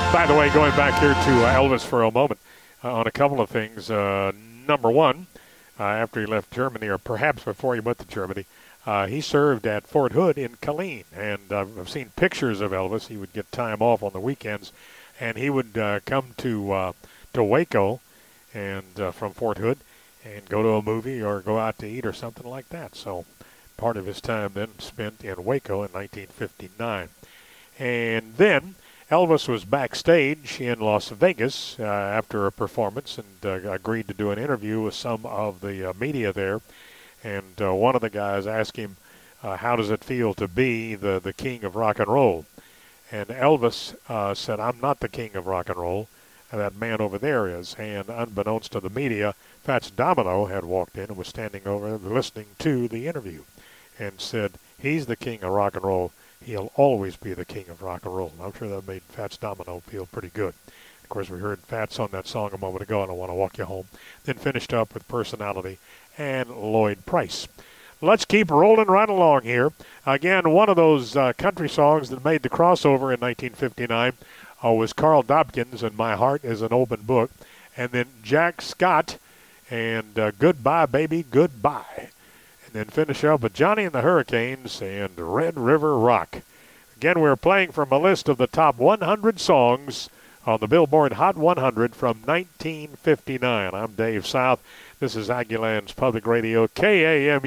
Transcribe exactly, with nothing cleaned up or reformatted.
By the way, going back here to uh, Elvis for a moment uh, on a couple of things. Uh, number one, uh, after he left Germany, or perhaps before he went to Germany, uh, he served at Fort Hood in Killeen. And uh, I've seen pictures of Elvis. He would get time off on the weekends, and he would uh, come to uh, to Waco and uh, from Fort Hood and go to a movie or go out to eat or something like that. So part of his time then spent in Waco in nineteen fifty-nine. And then Elvis was backstage in Las Vegas uh, after a performance and uh, agreed to do an interview with some of the uh, media there. And uh, one of the guys asked him, uh, how does it feel to be the, the king of rock and roll? And Elvis uh, said, I'm not the king of rock and roll. That man over there is. And unbeknownst to the media, Fats Domino had walked in and was standing over listening to the interview and said, he's the king of rock and roll. He'll always be the king of rock and roll. I'm sure that made Fats Domino feel pretty good. Of course, we heard Fats on that song a moment ago, and I Want to Walk You Home. Then finished up with Personality and Lloyd Price. Let's keep rolling right along here. Again, one of those uh, country songs that made the crossover in nineteen fifty-nine uh, was Carl Dobkins and My Heart is an Open Book. And then Jack Scott and uh, Goodbye, Baby, Goodbye. And then finish up with Johnny and the Hurricanes and Red River Rock. Again, we're playing from a list of the top one hundred songs on the Billboard Hot one hundred from nineteen fifty-nine. I'm Dave South. This is Aggieland's Public Radio, K A M U.